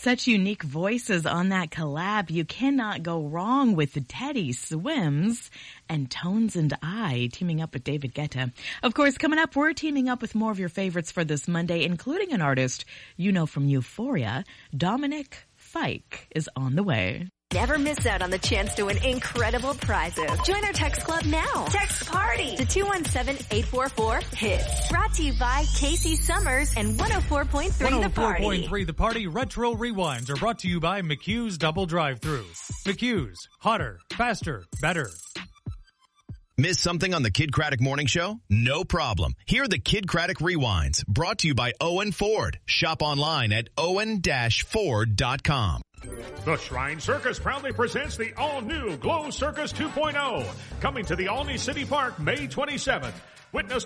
Such unique voices on that collab. You cannot go wrong with Teddy Swims and Tones and I teaming up with David Guetta. Of course, coming up, we're teaming up with more of your favorites for this Monday, including an artist you know from Euphoria. Dominic Fike is on the way. Never miss out on the chance to win incredible prizes. Join our text club now. Text PARTY to 217-844-HITS. Brought to you by Casey Summers and 104.3 The Party. 104.3 The Party Retro Rewinds are brought to you by McHugh's Double Drive-Thru. McHugh's. Hotter, faster, better. Miss something on the Kid Craddock Morning Show? No problem. Hear the Kid Craddock Rewinds, brought to you by Owen Ford. Shop online at owen-ford.com. The Shrine Circus proudly presents the all-new Glow Circus 2.0, coming to the Olney City Park May 27th. Witness